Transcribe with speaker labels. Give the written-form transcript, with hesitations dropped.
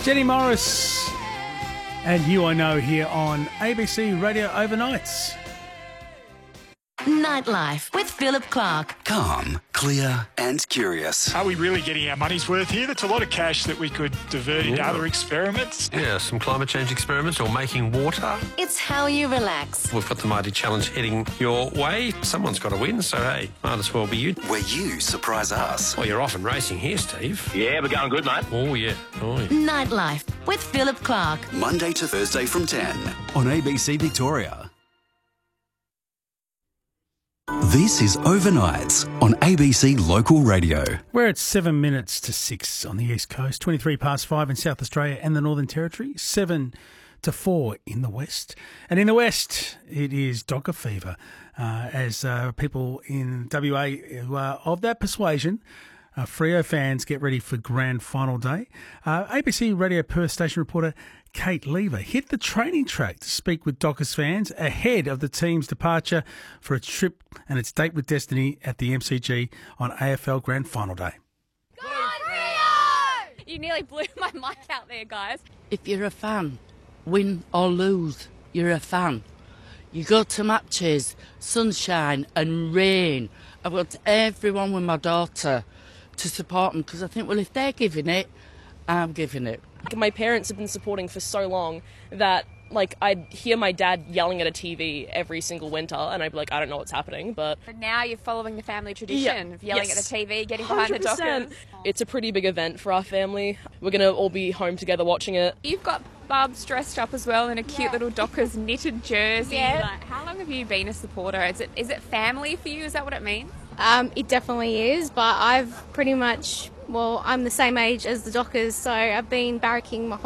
Speaker 1: Jenny Morris and You I Know here on ABC Radio Overnights.
Speaker 2: Nightlife with Philip Clark.
Speaker 3: Calm, clear and curious.
Speaker 4: Are we really getting our money's worth here? That's a lot of cash that we could divert into other experiments.
Speaker 5: Yeah, some climate change experiments or making water.
Speaker 2: It's how you relax.
Speaker 5: We've got the Mighty Challenge heading your way. Someone's got to win, so hey, might as well be you.
Speaker 3: Where you surprise us.
Speaker 5: Well, you're off and racing here, Steve.
Speaker 6: Yeah, we're going good, mate.
Speaker 5: Oh, yeah. Oh, yeah.
Speaker 2: Nightlife with Philip Clark.
Speaker 3: Monday to Thursday from 10 on ABC Victoria. This is Overnights on ABC Local Radio.
Speaker 1: We're at 7 minutes to 6 on the East Coast, 23 past 5 in South Australia and the Northern Territory, 7 to 4 in the West. And in the West, it is Docker fever, as people in WA who are of that persuasion, Freo fans, get ready for grand final day. ABC Radio Perth station reporter Kate Lever hit the training track to speak with Dockers fans ahead of the team's departure for its trip and its date with Destiny at the MCG on AFL Grand Final Day.
Speaker 7: Go Freo! You nearly blew my mic out there, guys.
Speaker 8: If you're a fan, win or lose, you're a fan. You go to matches, sunshine and rain. I've got everyone with my daughter to support them because I think, well, if they're giving it, I'm giving it.
Speaker 9: My parents have been supporting for so long that, like, I'd hear my dad yelling at a TV every single winter and I'd be like, I don't know what's happening, but
Speaker 7: now you're following the family tradition of yelling at the TV, getting behind
Speaker 9: 100%.
Speaker 7: the Dockers.
Speaker 9: It's a pretty big event for our family. We're going to all be home together watching it.
Speaker 7: You've got Bubs dressed up as well in a cute little Dockers knitted jersey.
Speaker 10: Yeah.
Speaker 7: Like, how long have you been a supporter? Is it family for you? Is that what it means?
Speaker 10: It definitely is, but I've pretty much, I'm the same age as the Dockers, so I've been barracking my